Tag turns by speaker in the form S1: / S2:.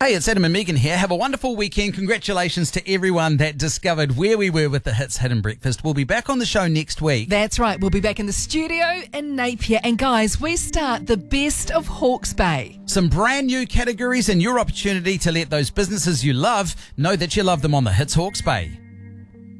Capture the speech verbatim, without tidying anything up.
S1: Hey, it's Adam and Megan here. Have a wonderful weekend. Congratulations to everyone that discovered where we were with the Hits Hidden Breakfast. We'll be back on the show next week.
S2: That's right. We'll be back in the studio in Napier. And guys, we start the best of Hawke's Bay.
S1: Some brand new categories and your opportunity to let those businesses you love know that you love them on the Hits Hawke's Bay.